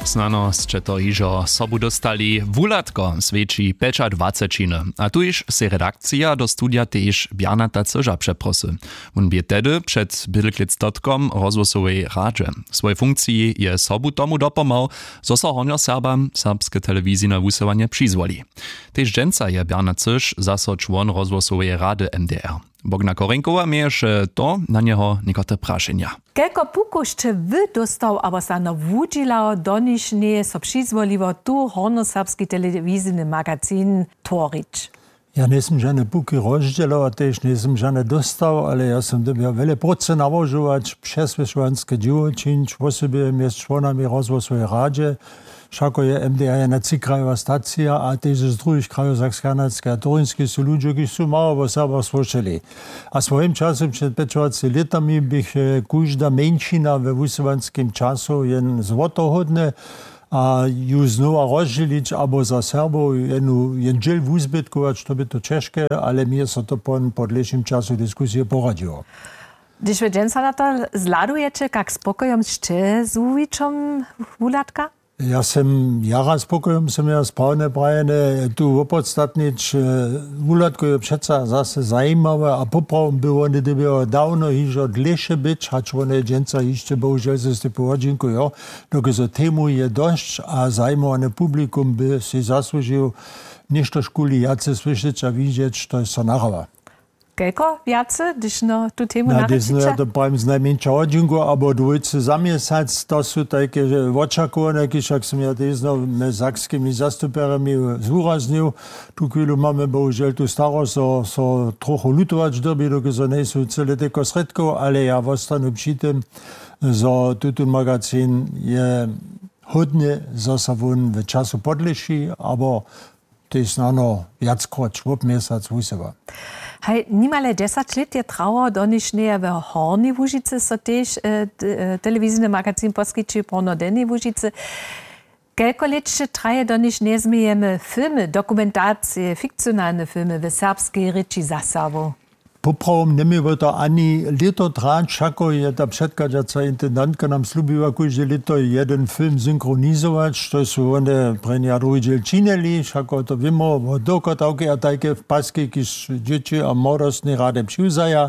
Znano ste to ižo sobu dostali wulatko svědčí peča 20. A tu již se redakcja do studia tež Bjarnata Cyža přeprosy. On bie tedy před bydlklic.com rozhłosowej radže. Svoje funkciji je sobu tomu dopomal, zo so honjo Serbam serbske telewizijne wusywanie přizvoli. Tež dženca je Bjarnat Cyž zaso čłon rozhłosowej rady MDR. Bogna Korenkova mieješe to na něho někote prašenja. Kelko pukušće wy dostał, abo stano wudźilao do niż nie so přizvolivo tu hornoserbski telewizijny magazin tvorić. Ja nisam žene puki rozdzielał, a też nisam žene dostał, ale ja sam dobio wiele pracy nałożywać, przesłyszovanské dzieło czynić, w osobie jest członami rozhłosowej radzie. Všako je MDR na 3 krajová stacija a też z druhých krajov Sakskanadské a Turinské sú ľudia, ktorí sú malo vo Serbách slušali. A svojím časom před 25 letami bych každá menšina ve vysovanském času jen zvotohodne a ju znova rozděliť, abo za Serbov jen džel vuzbytkovač, to by to češké, ale mi sa to po podlejším času diskusie poradilo. Když vy dženca na to zladujete, jak spokojom ste s uvičom wulatka? Ja sam jara spokojom sam ja správne prajene tu opodstatnič. Wulatko je přeca zase zajímavé a popravom było nie dobilo dawno hižo dlejšie byť, hač one dženca ešte bohužel se ste pohodžinku, jo. Dokizo tému je dosť a zajímavé publikum by si zaslužil nešto škuli jace slyšeć a vidieť, to je sa narava. Kelko viace, když no tu tému narečiče? Na, to pravim z najmenšia hodinku, abo dvojce za mjesac, to sú také očakované, keď som ja týzno s sakskými zastuperami zúraznil. Tu chvíľu máme bohužel tu starosť, so trochu lutovač doby, dokizo nie sú celé teko sredkov, ale ja ostanu pri tým, že tutun magazín je hodne zasa von v času podleší, abo to je snano viackrát švop mjesac vyseva. Hej, nimale 10 let je trauer, do niż nie w Horni Łužice so też telewizyjny magazyn poskyczy porno dennej Łužice. Kelko let traje do niż nie zmiejemy filmy, dokumentacje, fikcjonalne filmy w serbskiej ryči zasavu? Popravom nemýva to ani leto trať, všako je ta předkaďaca intendantka nám slúbila každé leto jeden film synchronizovať, to sú one pre ňa druhý diel činili, všako to vimo, dokotavky a tajke v pasky, když deti a morostní rade přivzaja.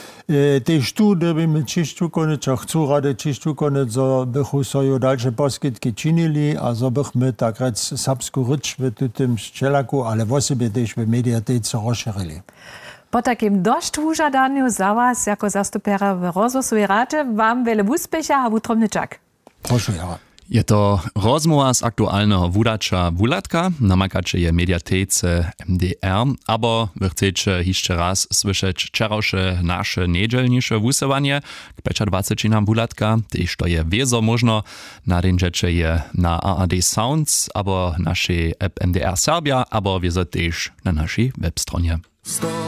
Tež tu, da by mi čišťu konec, a chcú rade čišťu konec, so bychu so ju dalšie poskytky činili a so bych my tak rec serbskú ryč v tutym ščelaku, ale v osobie tež v mediatéce rozšerili. Po takim dość wużadaniu za was, jako zastupera w rozhłosowej radzie, wam wiele úspecha a utromny czak. Proszę, ja. Je to rozmowa z aktualnego wudacza wulatka, namakacie je mediatece MDR, abo wy chcecie jeszcze raz słyszeć wczorajsze nasze niedzielniejsze wusywanie k 25 wulatka, też to je wiezo można, nadędziecie je na ARD Sounds, abo naszej app MDR Serbia, abo wiezo też na naszej webstronie.